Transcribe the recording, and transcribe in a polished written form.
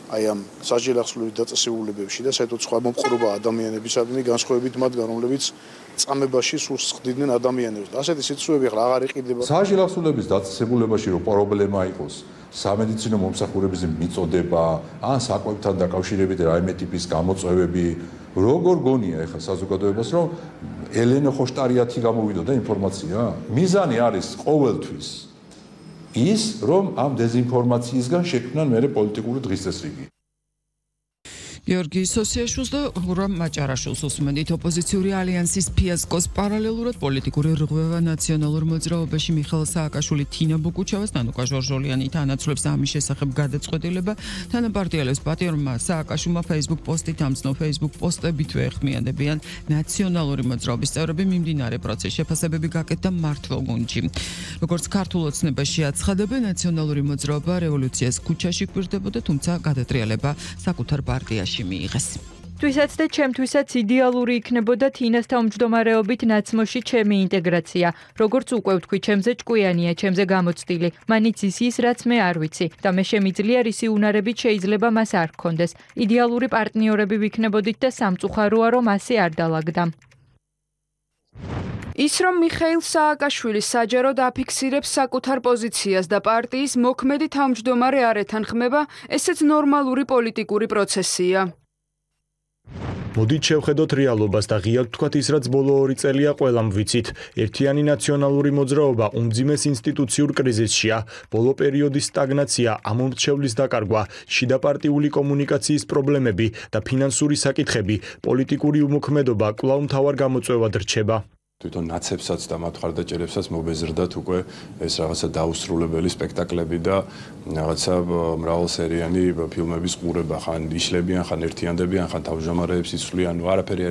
აი ამ საჯელახსოვრების დაწესებულებებში და საერთოდ სხვა მომყრობა ადამიანებისადმი განსხვავებით მათგან, რომლებიც წამებაში სულს ხდიდნენ ადამიანებს. ასეთი სიტყვები ახლა აღარ იყიდება. საჯელახსოვრების დაწესებულებაში რო პრობლემა იყოს სამედიცინო მომსახურების მიწოდება, ან საკვებთან დაკავშირებით რაიმე ტიპის გამოწვევები, როგორ გონია ახლა საზოგადოებას, რომ ელენე ხოშტარიათი გამოვიდოდა ინფორმაცია? მიზანი არის ყოველთვის ის, რომ ამ დეზინფორმაციისგან შექმნან მერე პოლიტიკური დღესდღეობით. გიორგი სოსიაშვილს და ღურამ მაჭარაშვილს უსმენთ. ოპოზიციური ალიანსის ფიასკოს პარალელურად პოლიტიკური რღვევა ნაციონალურ მოძრაობაში მიხეილ სააკაშვილი, თინა ბუკუჩევას, ნანუკა ჟორჟოლიანი თანაცვლებს ამის შესახებ გადაწყვეტილება. თანაპარტიელებს პატიორმა სააკაშვილმა Facebook პოსტით ამცნო Facebook პოსტებითვე ეხმიანებიან ნაციონალური მოძრაობის წევრები მიმდინარე პროცესის შეფასებები გაკეთდა მმართველ გუნდში. როგორც ქართულ ოცნებაში აცხადებენ, ნაციონალური მოძრაობა რევოლუციას ქუჩაში გვირდებოდა, თუმცა გადატრიალება საკუთარ პარტიაში მიიღეს. თვისაც და ჩემთვისაც იდეალური იქნებოდა თინას თავმჯდომარეობით ნაცმოში ჩემი ინტეგრაცია. როგორც უკვე ვთქვი, ჩემზე ჭკვიანია, ჩემზე გამოცდილი. მანიც ის, რაც მე არ ვიცი და მე შემიძლია რისი უნარებით შეიძლება მას არ გქონდეს. იდეალური პარტნიორები ვიქნებოდით და სამწუხაროა, რომ ასე არ დაალაგდა. ის, რომ მიხეილ სააკაშვილი საჯაროდ აფიქსირებს საკუთარ პოზიციას და პარტიის მოქმედი თავმჯდომარე არ ეთანხმება, ესეც ნორმალური პოლიტიკური პროცესია. მოდით შევხედოთ რეალობას და ღიად ვთქვათ ის, რაც ბოლო 2 წელია ყველამ ვიცით. ერთიანი ნაციონალური მოძრაობა უმძიმეს ინსტიტუციურ კრიზისშია. ბოლო პერიოდის სტაგნაცია, ამომრჩევლის დაკარგვა, შიდაპარტიული კომუნიკაციის პრობლემები და ფინანსური საკითხები, პოლიტიკური უმოქმედობა კვლავ მთავარ გამოწვევად რჩება. თვითონ ნაცებსაც და მათ მხარდაჭერებსაც მობეზრდათ უკვე ეს რაღაცა დაუსრულებელი სპექტაკლები და რაღაცა მრავალსერიანი ფილმების ყურება, ხან იშლებიან, ხან ერთიანდებიან, ხან თავმჯდომარეებს იცვლიან, არაფერი